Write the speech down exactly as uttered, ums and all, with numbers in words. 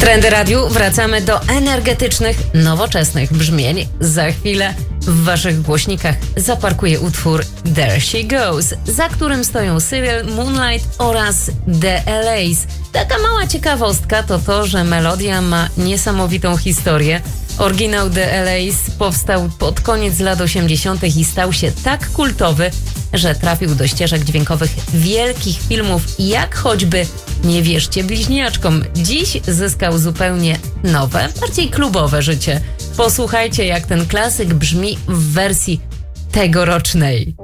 Trendy Radiu, wracamy do energetycznych, nowoczesnych brzmień. Za chwilę w waszych głośnikach zaparkuje utwór There She Goes, za którym stoją Cyril, Moonlight oraz The L A's. Taka mała ciekawostka to to, że melodia ma niesamowitą historię. Oryginał The L A's powstał pod koniec lat osiemdziesiątych i stał się tak kultowy, że trafił do ścieżek dźwiękowych wielkich filmów, jak choćby Nie wierzcie bliźniaczkom. Dziś zyskał zupełnie nowe, bardziej klubowe życie. Posłuchajcie, jak ten klasyk brzmi w wersji tegorocznej.